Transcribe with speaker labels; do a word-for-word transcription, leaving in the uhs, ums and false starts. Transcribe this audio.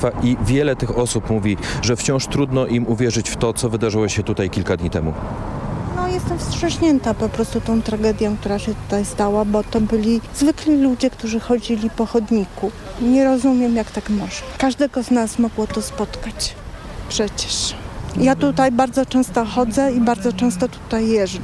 Speaker 1: Państwa i wiele tych osób mówi, że wciąż trudno im uwierzyć w to, co wydarzyło się tutaj kilka dni temu.
Speaker 2: No, jestem wstrząśnięta po prostu tą tragedią, która się tutaj stała, bo to byli zwykli ludzie, którzy chodzili po chodniku. Nie rozumiem, jak tak może. Każdego z nas mogło to spotkać. Przecież. Ja tutaj bardzo często chodzę i bardzo często tutaj jeżdżę.